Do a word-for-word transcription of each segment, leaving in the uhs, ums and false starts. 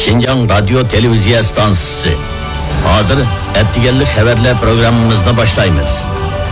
Şinjan Radyo Televizyon Stansısı. Hazır ettigenlik haberler programımızda başlayınız.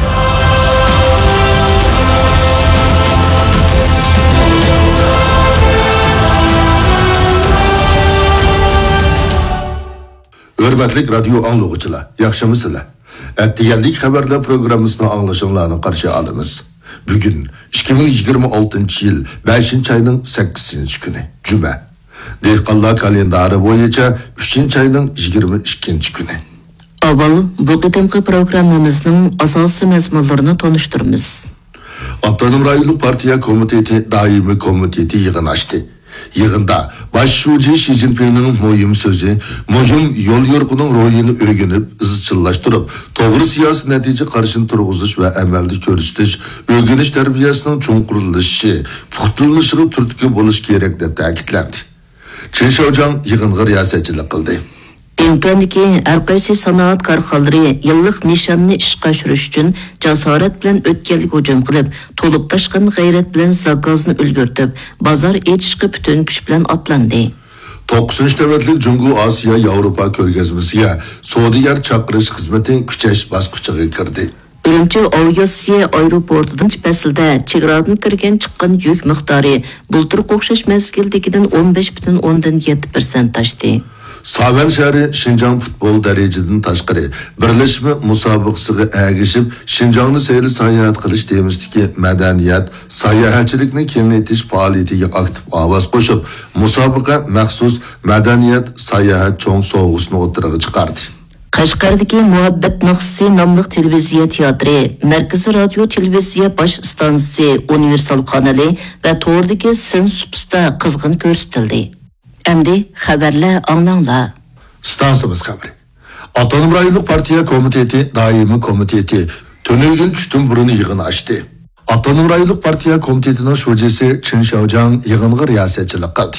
Hürmetlik radyo anlıqçılar, yaxşımısınlar? Ettigenlik haberler programımızda anlaşılanlarını karşı alımız. Bugün iki bin yigirme oltinchi yıl beshinchi ayning sakkizinchi kuni, Cuma. Dehqonlar kalendari boyunca uchinchi ayning yigirma ikkinchi kuni. Avval bu qadimki programmamızın asosiy mazmunlarini tanıştırırız. Avtonom rayonluq partiya komiteti daimi komiteti yig'in açtı. Yığında başşuci Xi Jinping'nin muhim sözü, muhim yol yorğunun royunu öğrenip, izchillaştırıp, doğru siyasi netice karşın turğuzuş ve emelli körüstüş, öğreniş terbiyesinin çonqurılışı, puxtuluşuğu türtükü buluş gerek de ta'kidlendi. Çin Şaocan yığınğı riyasetçilik kıldı. İmkandaki her qaysi sanoat korxonalari yıllık nişanını ishga oshirish uchun jasorat bilan o'tganlik hujum qilib, to'lib tashqan g'ayrat bilan zakozni ulgurtib, bozor etishga butun kuch bilan atlandi. to'qqizinchi navbatlik Jungu Osiyo Yevropa ko'rgazmasiga Saudiya chaqirish xizmati kuchash bosqichiga kirdi. Ürümçi Aviasiya aeroportidan chipasilda chegaradan kirgan chiqqan yuk miqdori bulturga o'xshash mezgildagidan o'n besh butun o'ndan yetti persent oshdi. Savel şehri Şinjan futbol dereceden taşqari birleşme musobaqasiga ergishib, Şinjanni seyri sayohat qilish temizligi madaniyat, sayohatchilikni kengaytirish faoliyatiga aktiv ovoz qo'shib, musobaqa maxsus madaniyat sayohat cho'ng sovg'usini o'tirg'i chiqardi. Qashqardagi Muhabbat Naqsi nomli televiziya teatri, Markaziy radio televiziya bosh stansiyasi, universal kanali va to'rdagi sin supsta qizg'in ko'rsatildi. Endi xabarlar anlanglar. Stansiyamiz xabari. Avtonom rayonluq partiya komiteti daimi komiteti tönülgün tushdan burun yig'in açtı. Avtonom rayonluq partiya komitetining sho'jisi Chin Shaojang yig'inga riyosetchilik qildi.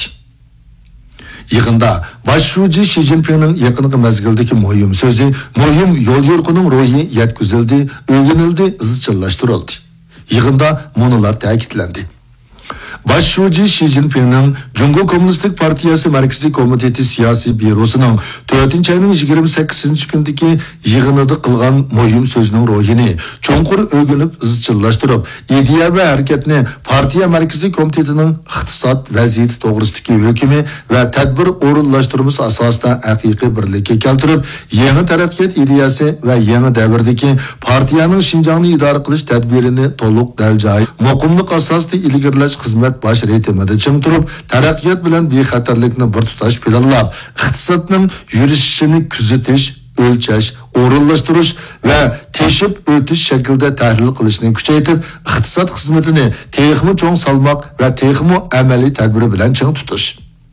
Yig'inda başşuci Xi Jinping'ning yaqinqi mezgildagi muhim so'zi, muhim yo'l yo'riqining ro'yi yetkazildi, o'rganildi, izchillashtirildi. Yig'inda munolar ta'kidlandi. Başşuci Xi Jinping'nin Jungo Komünistik Partiyası Merkezi Komiteti Siyasi Bürosu'nun to'rtinchi ayning yigirma sakkizinchi kundagi yig'inida qilgan muhim so'zining ro'yini cho'nqur o'rganib, izchillashtirib, ideya va harakatni partiya Merkezi Komitetining iqtisod vaziyati to'g'risidagi hukmi va tadbir o'rinlashtirmasi asosida haqiqiy birlikka keltirib, yangi taraqqiyot ideyasi va yangi davrdagi partiyaning Xinjiangni idora qilish tadbirini to'liq daljoy, muqimlik asosida ilgirlash xizmat baş reytimida chim turib, taraqqiyot bilan bexatarlikni bir tutash planlab, iqtisodning yurishini kuzatish, o'lchash, o'rinlashtirish va teshib o'tish shaklda tahlil qilishni kuchaytirib, iqtisod xizmatini texmi cho'ng salmoq va texmi amaliy tadbiri bilan ching tutish.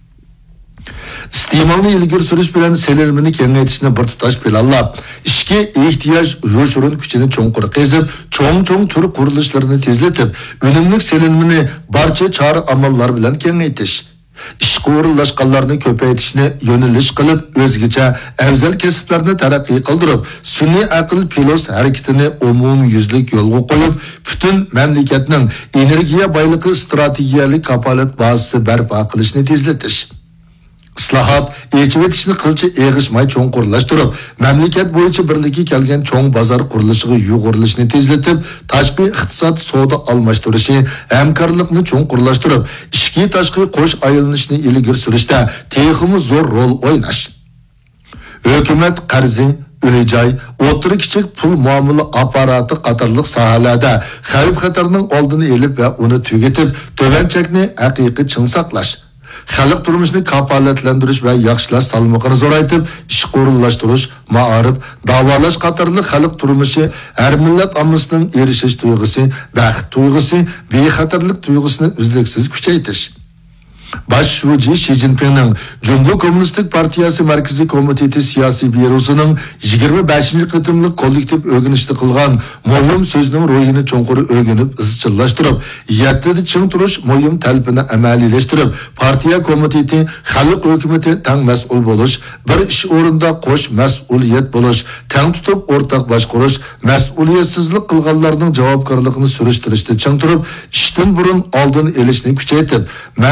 İstimalni ilgir surish bilan selimini kengaytishni bir tutash planlab, ishga ehtiyoj yo'shurun kuchini cho'nqur qezib, cho'ng-cho'ng tur qurilishlarini tezlatib, unumli selimini barcha chora amallar bilan kengaytish. Ishga o'rinlashganlarni ko'paytirishni yo'nalish qilib, o'zgacha afzal kasblarni taraqqiy qildirib, sun'iy aql pilos harakatini umumyuzlik yo'lga qo'yib, butun mamlakatning energiya boyligi strategiyalik kafolat bazasi barpo qilishni tezlatish. Islahat, echib-etishni qilcha eg'ishmay cho'nqurlashtirib, mamlakat bo'yicha birlikka kelgan cho'ng bozor qurilishiga yo'g'rilishni tezlatib, tashqi iqtisod savdo almashtirishi, hamkorlikni cho'nqurlashtirib, ishki tashqi qo'sh aylanishni ilgari surishda texmi zo'r rol o'ynash. Hukumat qarzi, uy-joy, o'tir kichik pul muomala apparati qatorliq sohalarda xavf xatarning oldini olib va uni tugatib, to'banchakni haqiqiy ching saqlash. Xalq turmushini kafolatlantirish va yaxshilash salmoqini zo'raytib, ish qo'llashtirish, ma'arif, davolash qatorli xalq turmushi har millat ommasining erishish tuyg'usi, baxt tuyg'usi, bexatarlik tuyg'usini uzluksiz kuchaytirish. Başşuci Xi Jinping'nin Jungo Komünistik Partiyası Merkezi Komiteti Siyasi Bürosu'nun yigirma beshinchi qitimlik kollektiv o'rganishda qilgan muhim so'zning ro'yini cho'nqur o'rganib, izchillashtirib, yettida ching turish muhim talabini amaliyleştirib, partiya komiteti xalq hukumati tang mas'ul bo'lish, bir ish o'rinda qo'sh mas'uliyat bo'lish, tang tutib o'rtaq boshqarish, mas'uliyatsizlik qilganlarning javobgarligini surishtirishda ching turib, ishdan burun oldin elishni kuchaytirib, manbadan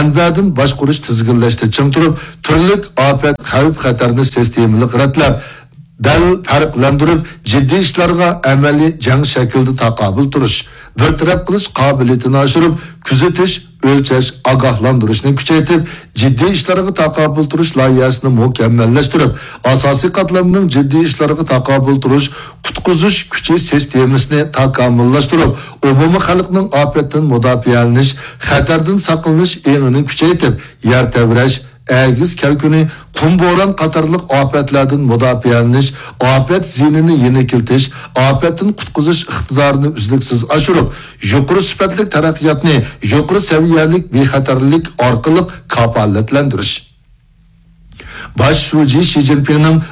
afetlerini başkuruş tizginleşti çın turup, türlük afet, xavf xatarını sistemli qıratlab, dal farqlandırıp, ciddi işlarga ameli jang şekilde taqabül turuş, bir taraf qilish qabiliyetini aşırıp, küzetiş, ölçeş, agahlandırışını küçeytip, ciddi işlarga taqabül turuş layihasini mükemmelleştirip, asasi katlamının ciddi işlarga taqabül turuş, qutquzuş küçü sistemisini takamıllaştırıp, umumi xalqning afetdan mudofiyalanish, xatardan saqlanish eğini küçeytip, yer tevreş, Əgiz kelkuni, qum boran qatarlıq afetlerden mudafiyalanish, afet zinini yenikiltish, afetin qutquzish iqtidarını üzlüksiz aşırıp, yuqori sifatlik taraqqiyotni, yuqori saviyalik bexatarlik orqali kafolatlandirish. Baş Shuji Xi Jinpingning